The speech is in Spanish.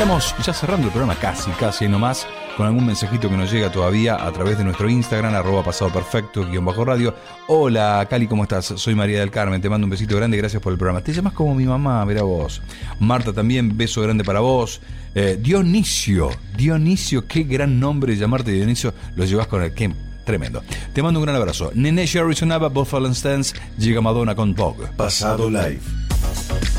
Estamos ya cerrando el programa, casi nomás, con algún mensajito que nos llega todavía a través de nuestro Instagram, @pasadoperfecto_radio. Hola, Cali, ¿cómo estás? Soy María del Carmen, te mando un besito grande, gracias por el programa. Te llamas como mi mamá, mira vos. Marta también, beso grande para vos. Dionisio, qué gran nombre llamarte Dionisio, lo llevas con el que... Tremendo. Te mando un gran abrazo. Nene Sherry sonaba Buffalo Stance, llega Madonna con Vogue. Pasado Live.